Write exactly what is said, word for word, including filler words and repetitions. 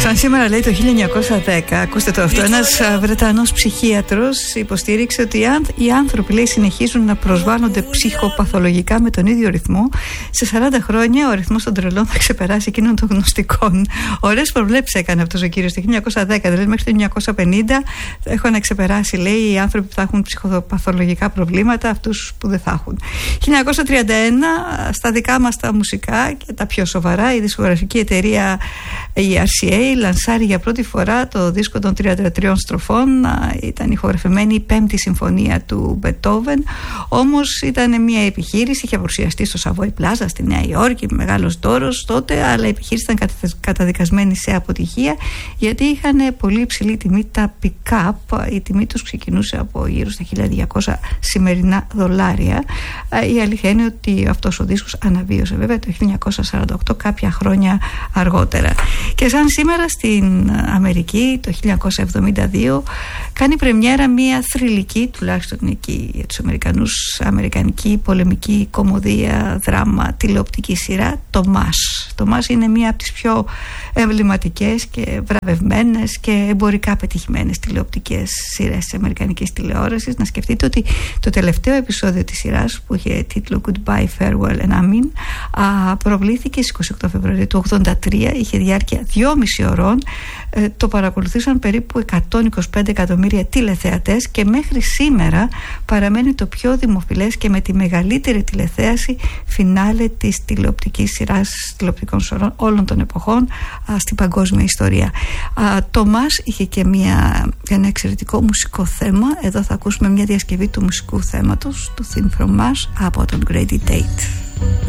Σαν σήμερα, λέει, το χίλια εννιακόσια δέκα, ακούστε το αυτό, ένας Βρετανός ψυχίατρος υποστήριξε ότι οι άνθρωποι, λέει, συνεχίζουν να προσβάλλονται ψυχοπαθολογικά με τον ίδιο ρυθμό. Σε σαράντα χρόνια ο αριθμός των τρελών θα ξεπεράσει εκείνον των γνωστικών. Ωραίες προβλέψεις έκανε αυτός ο κύριος το χίλια εννιακόσια δέκα, δηλαδή μέχρι το χίλια εννιακόσια πενήντα έχουν εξεπεράσει, λέει, οι άνθρωποι που θα έχουν ψυχοπαθολογικά προβλήματα αυτούς που δεν θα έχουν. χίλια εννιακόσια τριάντα ένα, στα δικά μας τα μουσικά και τα πιο σοβαρά, η δισκογραφική εταιρεία η αρ σι έι λανσάρει για πρώτη φορά το δίσκο των τριάντα τριών στροφών. Ήταν ηχογραφημένη η πέμπτη συμφωνία του Μπετόβεν, όμως ήταν μια επιχείρηση, είχε παρουσιαστεί στο Σαβόι Πλάζα στη Νέα Υόρκη, μεγάλος δώρος τότε, αλλά η επιχείρηση ήταν καταδικασμένη σε αποτυχία γιατί είχαν πολύ υψηλή τιμή τα pick-up. Η τιμή τους ξεκινούσε από γύρω στα χίλια διακόσια σημερινά δολάρια. Η αλήθεια είναι ότι αυτός ο δίσκος αναβίωσε βέβαια το χίλια εννιακόσια σαράντα οκτώ, κάποια χρόνια αργότερα. Και σαν σήμερα στην Αμερική το χίλια εννιακόσια εβδομήντα δύο κάνει πρεμιέρα μια θρυλική, τουλάχιστον εκεί για τους Αμερικανούς, αμερικανική πολεμική κωμωδία, δράμα, τηλεοπτική σειρά, το Μας. Το Μας είναι μια από τις πιο εμβληματικές και βραβευμένες και εμπορικά πετυχημένες τηλεοπτικές σειρές της αμερικανικής τηλεόρασης. Να σκεφτείτε ότι το τελευταίο επεισόδιο της σειράς, που είχε τίτλο Goodbye, Farewell and Amen, προβλήθηκε στις είκοσι οκτώ Φεβρουαρίου του ογδόντα τρία, είχε διάρκεια δυόμιση ωρών, ε, το παρακολουθήσαν περίπου εκατόν είκοσι πέντε εκατομμύρια τηλεθεατές και μέχρι σήμερα παραμένει το πιο δημοφιλές και με τη μεγαλύτερη τηλεθέαση φινάλε της τηλεοπτικής σειράς τηλεοπτικών σωρών όλων των εποχών α, στην παγκόσμια ιστορία. Α, το Μας είχε και μια, ένα εξαιρετικό μουσικό θέμα. Εδώ θα ακούσουμε μια διασκευή του μουσικού θέματος του Theme from Mars από τον Grady Tate.